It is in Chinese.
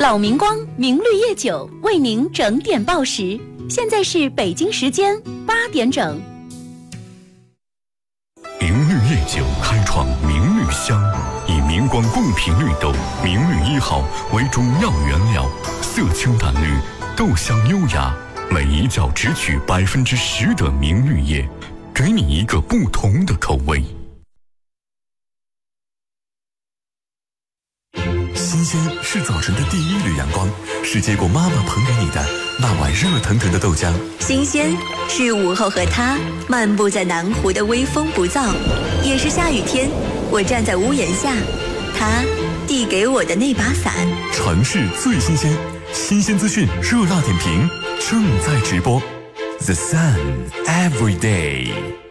老明光明绿叶酒为您整点报时，现在是北京时间8点整。 明绿叶酒开创明绿香，以明光贡品绿豆明绿1号为主要原料，色清淡绿，豆香优雅，每一角只取10%的明绿叶，给你一个不同的口味。 新鲜是早晨的第一缕阳光，是接过妈妈捧给你的那碗热腾腾的豆浆。 新鲜是午后和他漫步在南湖的微风不燥，也是下雨天我站在屋檐下，他递给我的那把伞。 城市最新鲜，新鲜资讯热辣点评正在直播。The Sun Every Day。